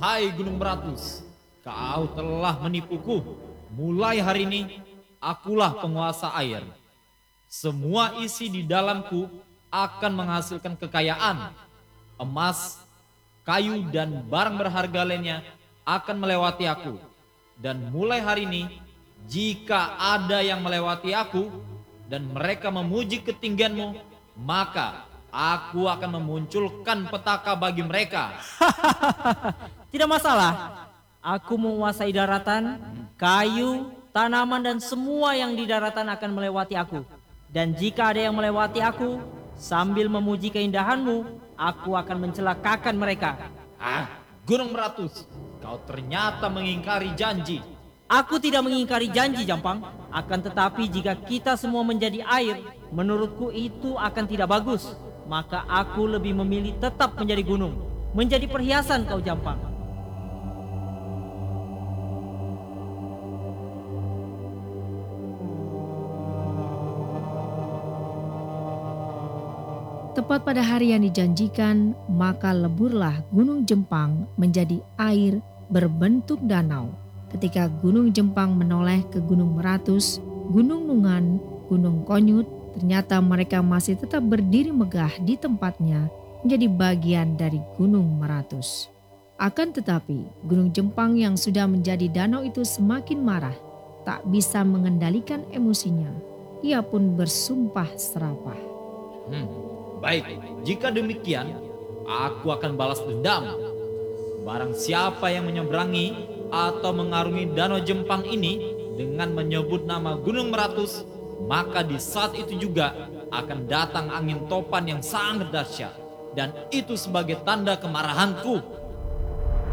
Hai Gunung Meratus, kau telah menipuku. Mulai hari ini, akulah penguasa air. Semua isi di dalamku akan menghasilkan kekayaan. Emas, kayu, dan barang berharga lainnya akan melewati aku. Dan mulai hari ini, jika ada yang melewati aku dan mereka memuji ketinggianmu, maka aku akan memunculkan petaka bagi mereka. Tidak masalah. Aku menguasai daratan, kayu, tanaman dan semua yang di daratan akan melewati aku. Dan jika ada yang melewati aku sambil memuji keindahanmu, aku akan mencelakakan mereka. Gunung Meratus, kau ternyata mengingkari janji. Aku tidak mengingkari janji, Jampang. Akan tetapi jika kita semua menjadi air, menurutku itu akan tidak bagus. Maka aku lebih memilih tetap menjadi gunung, menjadi perhiasan kau, Jampang. Tepat pada hari yang dijanjikan, maka leburlah Gunung Jempang menjadi air berbentuk danau. Ketika Gunung Jempang menoleh ke Gunung Meratus, Gunung Nungan, Gunung Konyut, ternyata mereka masih tetap berdiri megah di tempatnya menjadi bagian dari Gunung Meratus. Akan tetapi, Gunung Jempang yang sudah menjadi danau itu semakin marah, tak bisa mengendalikan emosinya. Ia pun bersumpah serapah. Baik, jika demikian, aku akan balas dendam. Barang siapa yang menyeberangi atau mengarungi danau Jempang ini dengan menyebut nama Gunung Meratus, maka di saat itu juga akan datang angin topan yang sangat dahsyat. Dan itu sebagai tanda kemarahanku.